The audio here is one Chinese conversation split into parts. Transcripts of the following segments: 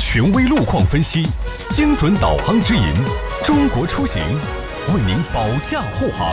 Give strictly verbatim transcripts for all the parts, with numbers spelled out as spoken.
权威路况分析，精准导航指引，中国出行为您保驾护航。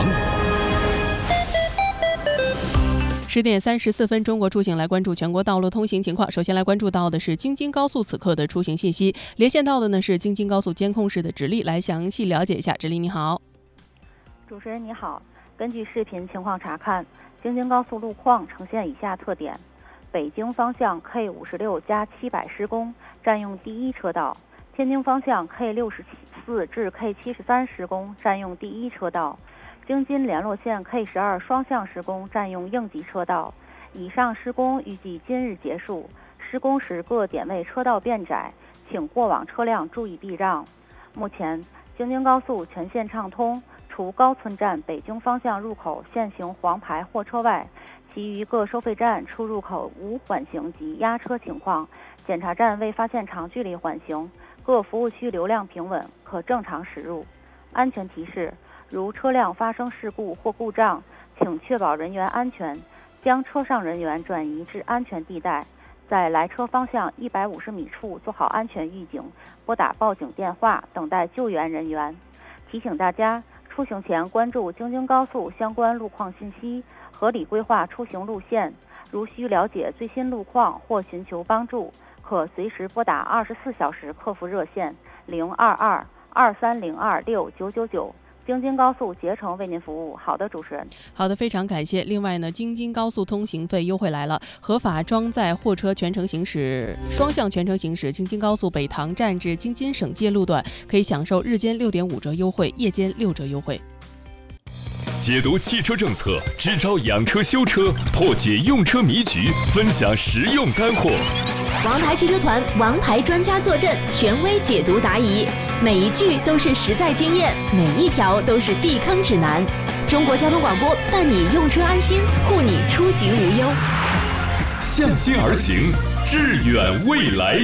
十点三十四分，中国出行来关注全国道路通行情况。首先来关注到的是京津高速此刻的出行信息，连线到的呢是京津高速监控室的直立，来详细了解一下。直立你好。 主持人你好，根据视频情况查看，京津高速路况呈现以下特点：北京方向 K 五十六加七百施工，占用第一车道；天津方向 K 六十四至 K 七十三施工，占用第一车道；京津联络线 K 十二双向施工，占用应急车道。以上施工预计今日结束，施工时各点位车道变窄，请过往车辆注意避让。目前，京津高速全线畅通，除高村站北京方向入口限行黄牌货车外，其余各收费站出入口无缓行及压车情况，检查站未发现长距离缓行，各服务区流量平稳，可正常驶入。安全提示：如车辆发生事故或故障，请确保人员安全，将车上人员转移至安全地带，在来车方向一百五十米处做好安全预警，拨打报警电话，等待救援人员。提醒大家，出行前关注京津高速相关路况信息，合理规划出行路线。如需了解最新路况或寻求帮助，可随时拨打二十四小时客服热线零二二二三零二六九九九。京津高速竭诚为您服务。好的，主持人。 好的，非常感谢。另外呢，京津高速通行费优惠来了，合法装载货车全程行驶、双向全程行驶京津高速北塘站至京津省界路段，可以享受日间六点五折优惠，夜间六折优惠。 解读汽车政策，支招养车修车，破解用车迷局，分享实用干货。 王牌汽车团王牌专家坐镇，权威解读答疑，每一句都是实在经验，每一条都是避坑指南。中国交通广播伴你用车安心，护你出行无忧。 向心而行，致远未来。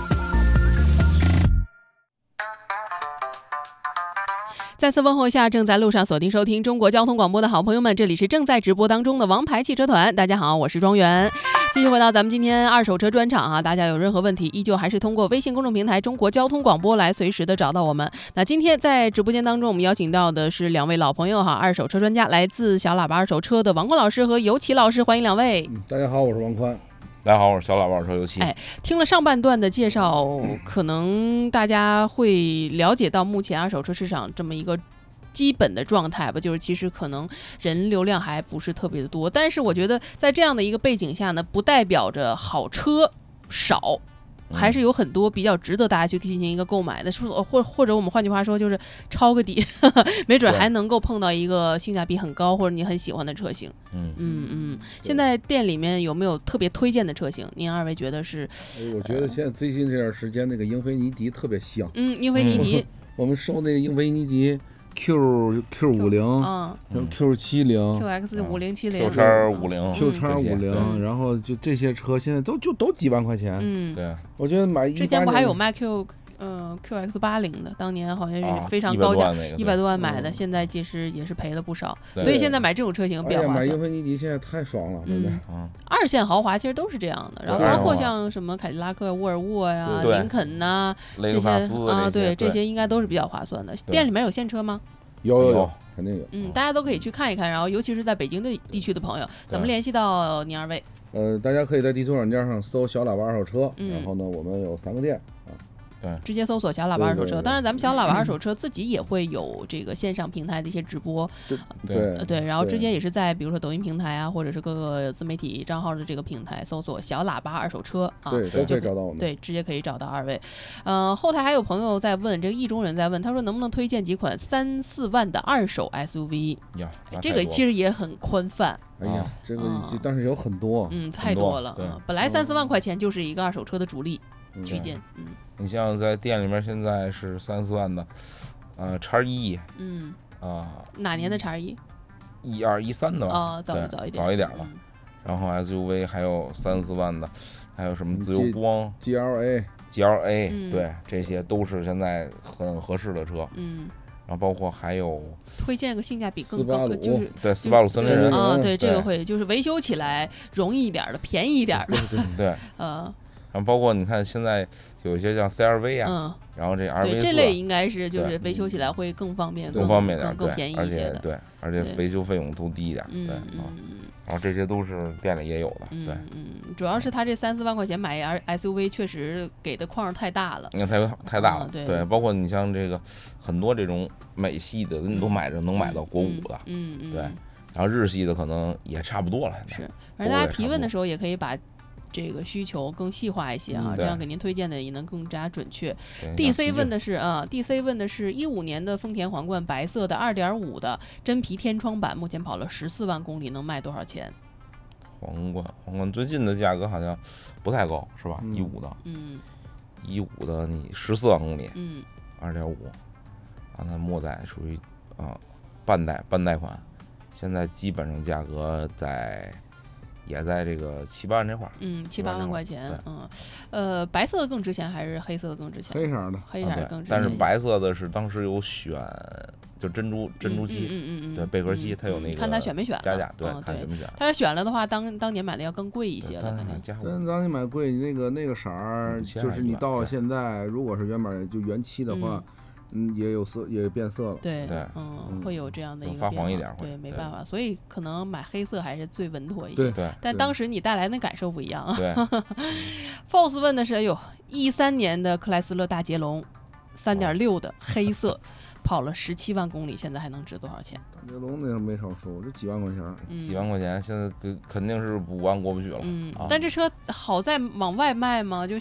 再次问候一下正在路上锁定收听中国交通广播的好朋友们，这里是正在直播当中的王牌汽车团。大家好，我是庄园。继续回到咱们今天二手车专场啊，大家有任何问题，依旧还是通过微信公众平台中国交通广播来随时的找到我们。那今天在直播间当中，我们邀请到的是两位老朋友哈，二手车专家，来自小喇叭二手车的王宽老师和尤其老师，欢迎两位。 嗯、大家好，我是王宽。 大家好，我是小喇叭二手车尤其。 哎，听了上半段的介绍，可能大家会了解到目前二手车市场这么一个基本的状态吧，就是其实可能人流量还不是特别的多，但是我觉得在这样的一个背景下呢，不代表着好车少，还是有很多比较值得大家去进行一个购买的，或或者我们换句话说就是抄个底，呵呵没准还能够碰到一个性价比很高或者你很喜欢的车型。嗯嗯嗯。现在店里面有没有特别推荐的车型？您二位觉得是？ 我觉得现在最近这段时间那个英菲尼迪特别香。 嗯，英菲尼迪。嗯、 我们收那个英菲尼迪。Q Q 五零，嗯 ，Q 七零 ，Q X 五零七零 ，Q 叉五零 ，Q 叉五零，然后就这些车现在都就都几万块钱。 嗯， 对， 我觉得买一之前不还有卖 Q 嗯 Q X 八零的，当年好像是非常高价，一百多万买的，现在其实也是赔了不少。所以现在买这种车型比较划算。 买英菲尼迪现在太爽了，对不对？ 嗯，二线豪华其实都是这样的，然后包括像什么凯迪拉克、沃尔沃呀、林肯呐这些啊，对，这些应该都是比较划算的。店里面有现车吗？ 有有有，肯定有。 嗯，大家都可以去看一看，然后尤其是在北京的地区的朋友，怎么联系到您二位？ 呃，大家可以在地图软件上搜小喇叭二手车，嗯、然后呢，我们有三个店啊。 对， 直接搜索小喇叭二手车。当然，咱们小喇叭二手车自己也会有这个线上平台的一些直播， 对对对。然后之前也是在比如说抖音平台啊，或者是各个自媒体账号的这个平台搜索小喇叭二手车啊， 对，都可以找到我们。 对，直接可以找到二位。呃，后台还有朋友在问，这个意中人在问，他说能不能推荐几款三四万的二手 S U V？ 呀， 这个其实也很宽泛。 哎呀，这个但是有很多， 嗯，太多了。 对， 本来三四万块钱就是一个二手车的主力区间，嗯。 你像在店里面现在是三四万的，呃，叉一， 嗯， 啊、呃， 哪年的叉一？ 一二一三的吧？ 哦，早早一点， 早一点了。嗯、然后 S U V 还有三四万的，还有什么自由光、 G L A、G L A，、嗯、对，这些都是现在很合适的车。 嗯。 然后包括还有推荐个性价比更高的，就是对斯巴鲁森林人啊，对这个会就是维修起来容易一点的，便宜一点的， 对， 呃， 然后包括你看现在有一些像 C R V 啊， 嗯， 然后这 R V 四， 对，这类应该是就是维修起来会更方便、 更方便点， 更更便宜一些的， 对，而且维修费用都低一点，对， 嗯嗯，然后这些都是店里也有的，对， 嗯，主要是他这三四万块钱买 S U V 确实给的框太大了， 你看太太大了， 对， 包括你像这个很多这种美系的，你都买着能买到国五的， 嗯嗯， 对，然后日系的可能也差不多了， 是，反正大家提问的时候也可以把这个需求更细化一些啊，这样给您推荐的也能更加准确。D C 问的是啊 ，D C 问的是一五年的丰田皇冠白色的二点五的真皮天窗版，目前跑了十四万公里，能卖多少钱？ 皇冠皇冠最近的价格好像不太高，是吧？一五的， 嗯， 一五的你十四万公里， 嗯， 二点五，啊，那末代属于啊半代半代款，现在基本上价格在。也在这个七八万这块儿， 嗯，七八万块钱，嗯，呃，白色的更值钱还是黑色的更值钱？ 黑色的， 黑色的更值钱。 但是白色的是当时有选，就珍珠珍珠漆， 嗯嗯嗯， 对，贝壳漆，它有那个， 看他选没选， 加价，对， 看选没选。 他是选了的话，当当年买的要更贵一些的，肯定。 但当你买贵，那个那个色儿，就是你到了现在，如果是原版就原漆的话。嗯，也有色，也变色了。 对对， 嗯，会有这样的一个发黄一点， 对，没办法，所以可能买黑色还是最稳妥一些。 对， 但当时你带来的感受不一样啊。 对。 F O S 问的是，哎呦，一三年的克莱斯勒大捷龙，三点六的黑色，跑了十七万公里，现在还能值多少钱？ 大捷龙那没少收，这几万块钱， 嗯、 几万块钱，现在肯定是五万过不去了。 嗯， 啊、 但这车好在往外卖嘛，就